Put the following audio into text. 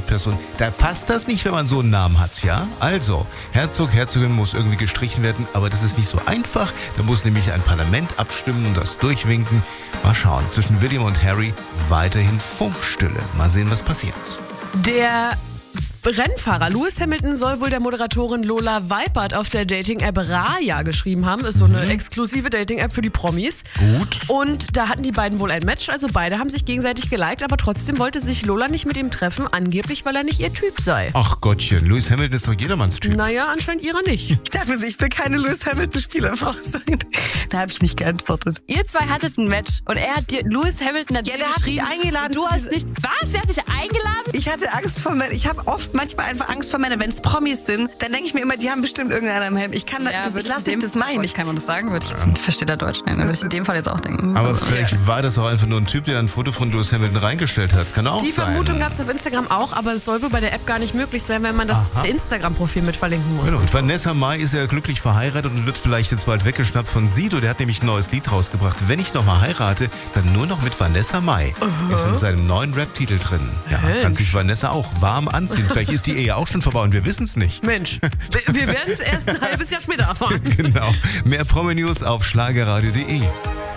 Privatperson. Da passt das nicht, wenn man so einen Namen hat, ja? Also, Herzog, Herzogin muss irgendwie gestrichen werden, aber das ist nicht so einfach. Da muss nämlich ein Parlament abstimmen und das durchwinken. Mal schauen, zwischen William und Harry weiterhin Funkstille. Mal sehen, was passiert. Der Rennfahrer Lewis Hamilton soll wohl der Moderatorin Lola Weipert auf der Dating-App Raya geschrieben haben. Ist so eine exklusive Dating-App für die Promis. Gut. Und da hatten die beiden wohl ein Match, also beide haben sich gegenseitig geliked, aber trotzdem wollte sich Lola nicht mit ihm treffen, angeblich, weil er nicht ihr Typ sei. Ach Gottchen, Lewis Hamilton ist doch jedermanns Typ. Naja, anscheinend ihrer nicht. Ich dachte, ich will keine Lewis Hamilton-Spielerfrau sein. Da habe ich nicht geantwortet. Ihr zwei hattet ein Match und er hat dir Lewis Hamilton hat Ja, dir der hat mich geschrieben. eingeladen Du zu hast nicht. Was? Er hat dich eingeladen? Ich hatte Angst vor Männern. Ich habe manchmal einfach Angst vor Männern. Wenn es Promis sind, dann denke ich mir immer, die haben bestimmt irgendeiner im Helm. Ich kann ich lasse mich das meinen. Ich kann man das sagen, versteht er Deutsch nicht. Dann würde ich in dem Fall jetzt auch denken. Aber vielleicht war das auch einfach nur ein Typ, der ein Foto von Lewis Hamilton reingestellt hat. Kann auch Die sein. Vermutung gab es auf Instagram auch, aber es soll wohl bei der App gar nicht möglich sein, wenn man das Instagram-Profil mit verlinken muss. Genau. Und Vanessa Mai ist ja glücklich verheiratet und wird vielleicht jetzt bald weggeschnappt von Sido. Der hat nämlich ein neues Lied rausgebracht. Wenn ich nochmal heirate, dann nur noch mit Vanessa Mai. Ist in seinem neuen Rap-Titel drin. Ja, kann sich Vanessa auch warm anziehen. Vielleicht ist die Ehe auch schon vorbei und wir wissen es nicht. Mensch, wir werden es erst ein halbes Jahr später erfahren. Genau. Mehr Promi-News auf schlagerradio.de.